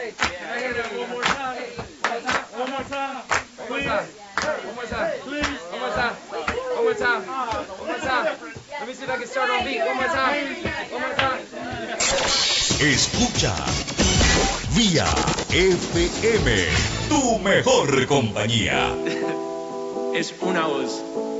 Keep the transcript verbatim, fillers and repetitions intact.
One more time. One more time. One more time. One more time. Please. One more time. One more time. One more time. Let me see if I can start on beat. One more time. One more time. Escucha Vía F M, tu mejor compañía. Es una voz.